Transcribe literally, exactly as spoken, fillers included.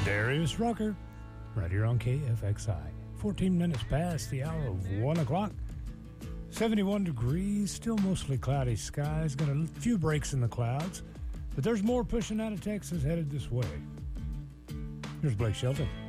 Darius Rucker, right here on K F X I. fourteen minutes past the hour of one o'clock. seventy-one degrees, still mostly cloudy skies. Got a few breaks in the clouds, but there's more pushing out of Texas headed this way. Here's Blake Shelton.